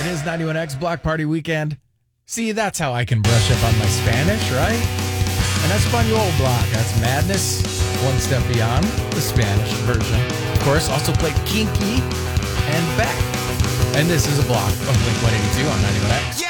is 91X Block Party Weekend. See, that's how I can brush up on my Spanish, right? And Espanol Block, that's Madness, one step beyond the Spanish version. Of course, also played Kinky and Beck. And this is a block of Blink-182 on 91X.